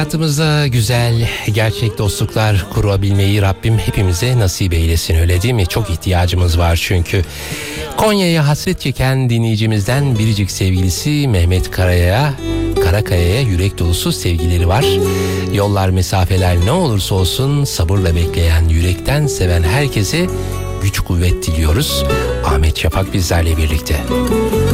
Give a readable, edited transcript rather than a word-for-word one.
Hayatımızda güzel, gerçek dostluklar kurabilmeyi Rabbim hepimize nasip eylesin, öyle değil mi? Çok ihtiyacımız var çünkü. Konya'ya hasret çeken dinleyicimizden biricik sevgilisi Mehmet Karakaya'ya yürek dolusu sevgileri var. Yollar, mesafeler ne olursa olsun sabırla bekleyen, yürekten seven herkese güç kuvvet diliyoruz. Ahmet Şafak bizlerle birlikte.